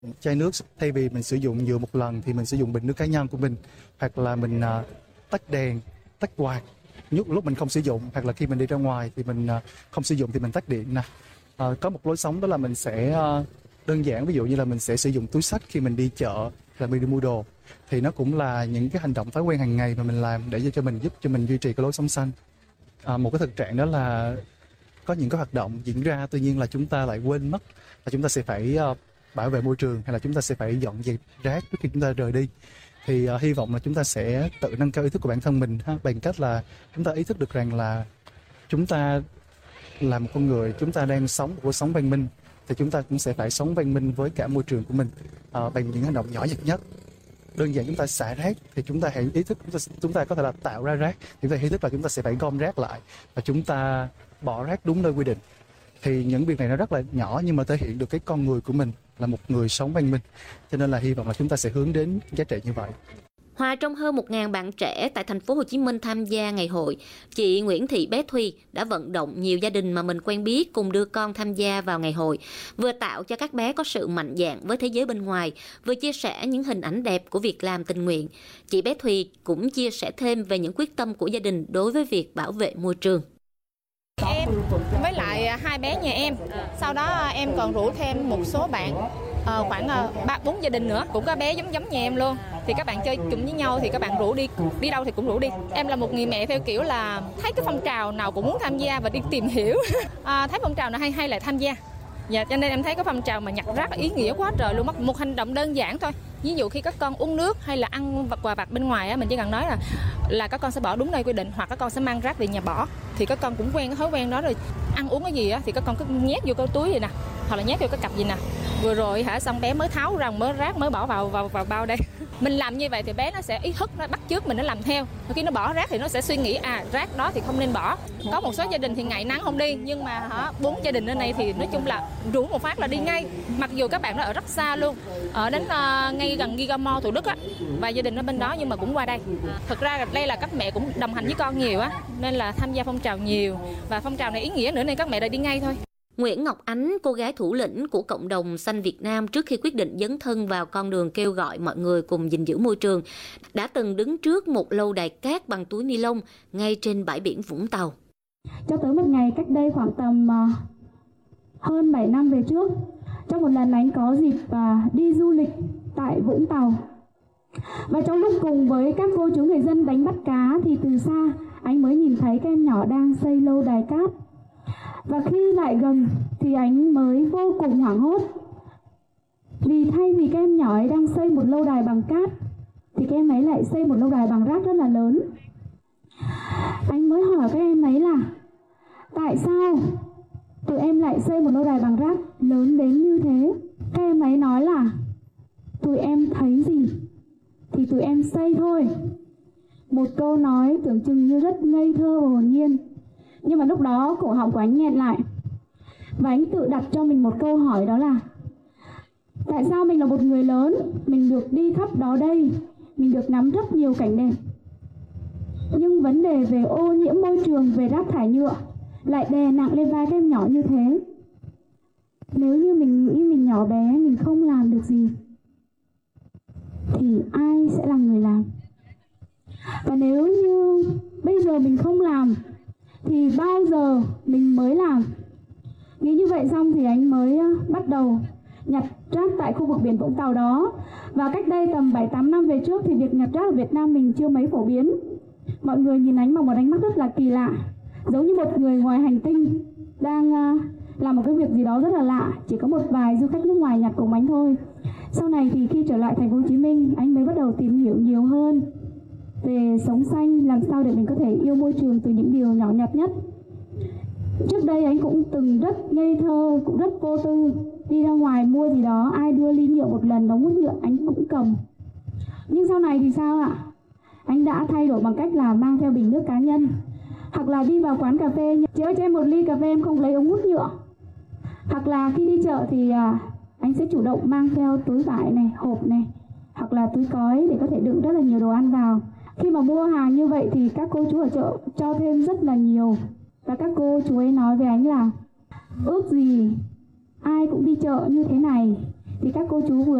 Chai nước thay vì mình sử dụng nhựa một lần thì mình sử dụng bình nước cá nhân của mình, hoặc là mình tắt đèn, tắt quạt lúc mình không sử dụng, hoặc là khi mình đi ra ngoài thì mình không sử dụng thì mình tắt điện nè. Có một lối sống đó là mình sẽ đơn giản, ví dụ như là mình sẽ sử dụng túi xách khi mình đi chợ, là mình đi mua đồ, thì nó cũng là những cái hành động thói quen hàng ngày mà mình làm để cho mình giúp cho mình duy trì cái lối sống xanh. Một cái thực trạng đó là có những cái hoạt động diễn ra, tuy nhiên là chúng ta lại quên mất là chúng ta sẽ phải bảo vệ môi trường, hay là chúng ta sẽ phải dọn dẹp rác trước khi chúng ta rời đi. Thì hy vọng là chúng ta sẽ tự nâng cao ý thức của bản thân mình bằng cách là chúng ta ý thức được rằng là chúng ta là một con người, chúng ta đang sống một cuộc sống văn minh, thì chúng ta cũng sẽ phải sống văn minh với cả môi trường của mình bằng những hành động nhỏ nhặt nhất. Đơn giản chúng ta xả rác thì chúng ta hãy ý thức chúng ta có thể là tạo ra rác, chúng ta ý thức là chúng ta sẽ phải gom rác lại và chúng ta bỏ rác đúng nơi quy định. Thì những việc này nó rất là nhỏ nhưng mà thể hiện được cái con người của mình là một người sống văn minh, cho nên là hy vọng là chúng ta sẽ hướng đến giá trị như vậy. Hòa trong hơn 1.000 bạn trẻ tại thành phố Hồ Chí Minh tham gia ngày hội, chị Nguyễn Thị Bé Thuy đã vận động nhiều gia đình mà mình quen biết cùng đưa con tham gia vào ngày hội, vừa tạo cho các bé có sự mạnh dạn với thế giới bên ngoài, vừa chia sẻ những hình ảnh đẹp của việc làm tình nguyện. Chị Bé Thuy cũng chia sẻ thêm về những quyết tâm của gia đình đối với việc bảo vệ môi trường. Em với lại hai bé nhà em, sau đó em còn rủ thêm một số bạn khoảng 3-4 gia đình nữa cũng có bé giống nhà em luôn, thì các bạn chơi chung với nhau thì các bạn rủ đi đâu thì cũng rủ đi. Em là một người mẹ theo kiểu là thấy cái phong trào nào cũng muốn tham gia và đi tìm hiểu. Thấy phong trào nào hay lại tham gia. Dạ, cho nên em thấy cái phong trào mà nhặt rác ý nghĩa quá trời luôn. Một hành động đơn giản thôi, ví dụ khi các con uống nước hay là ăn quà vặt bên ngoài á, mình chỉ cần nói là các con sẽ bỏ đúng nơi quy định, hoặc các con sẽ mang rác về nhà bỏ, thì các con cũng quen cái thói quen đó rồi. Ăn uống cái gì á thì các con cứ nhét vô cái túi vậy nè, hoặc là nhét vô cái cặp gì nè. Vừa rồi xong bé mới tháo ra mới rác mới bỏ vào bao đây. Mình làm như vậy thì bé nó sẽ ý thức, nó bắt chước mình, nó làm theo. Khi nó bỏ rác thì nó sẽ suy nghĩ rác đó thì không nên bỏ. Có một số gia đình thì ngày nắng không đi, nhưng mà 4 gia đình ở đây thì nói chung là rủ một phát là đi ngay. Mặc dù các bạn nó ở rất xa luôn, ở đến ngay gần Gigamall Thủ Đức á, và gia đình ở bên đó nhưng mà cũng qua đây. Thực ra đây là các mẹ cũng đồng hành với con nhiều á, nên là tham gia phong trào nhiều, và phong trào này ý nghĩa nữa nên các mẹ đã đi ngay thôi. Nguyễn Ngọc Ánh, cô gái thủ lĩnh của cộng đồng xanh Việt Nam trước khi quyết định dấn thân vào con đường kêu gọi mọi người cùng gìn giữ môi trường, đã từng đứng trước một lâu đài cát bằng túi ni lông ngay trên bãi biển Vũng Tàu. Cho tới một ngày cách đây khoảng tầm hơn 7 năm về trước, trong một lần anh có dịp đi du lịch tại Vũng Tàu. Và trong lúc cùng với các cô chú người dân đánh bắt cá thì từ xa anh mới nhìn thấy các em nhỏ đang xây lâu đài cát. Và khi lại gần thì anh mới vô cùng hoảng hốt, vì thay vì các em nhỏ ấy đang xây một lâu đài bằng cát thì các em ấy lại xây một lâu đài bằng rác rất là lớn. Anh mới hỏi các em ấy là tại sao tụi em lại xây một lâu đài bằng rác lớn đến như thế. Các em ấy nói là tụi em thấy gì thì tụi em xây thôi. Một câu nói tưởng chừng như rất ngây thơ và hồn nhiên, nhưng mà lúc đó cổ họng của anh nghẹn lại. Và anh tự đặt cho mình một câu hỏi, đó là tại sao mình là một người lớn, mình được đi khắp đó đây, mình được ngắm rất nhiều cảnh đẹp, nhưng vấn đề về ô nhiễm môi trường, về rác thải nhựa lại đè nặng lên vai các em nhỏ như thế. Nếu như mình nghĩ mình nhỏ bé, mình không làm được gì, thì ai sẽ là người làm? Và nếu như bây giờ mình không làm thì bao giờ mình mới làm? Nghĩ như vậy xong thì anh mới bắt đầu nhặt rác tại khu vực biển Vũng Tàu đó. Và cách đây tầm 7-8 năm về trước thì việc nhặt rác ở Việt Nam mình chưa mấy phổ biến. Mọi người nhìn anh bằng một ánh mắt rất là kỳ lạ, giống như một người ngoài hành tinh đang làm một cái việc gì đó rất là lạ. Chỉ có một vài du khách nước ngoài nhặt cùng anh thôi. Sau này thì khi trở lại thành phố Hồ Chí Minh, anh mới bắt đầu tìm hiểu nhiều hơn về sống xanh, làm sao để mình có thể yêu môi trường từ những điều nhỏ nhặt nhất. Trước đây anh cũng từng rất ngây thơ, cũng rất vô tư, đi ra ngoài mua gì đó, ai đưa ly nhựa một lần, đóng hút nhựa anh cũng cầm. Nhưng sau này thì sao ạ? Anh đã thay đổi bằng cách là mang theo bình nước cá nhân, hoặc là đi vào quán cà phê, chị ơi cho em một ly cà phê em không lấy ống hút nhựa. Hoặc là khi đi chợ thì anh sẽ chủ động mang theo túi vải này, hộp này, hoặc là túi cói để có thể đựng rất là nhiều đồ ăn vào. Khi mà mua hàng như vậy thì các cô chú ở chợ cho thêm rất là nhiều. Và các cô chú ấy nói với anh là ước gì ai cũng đi chợ như thế này thì các cô chú vừa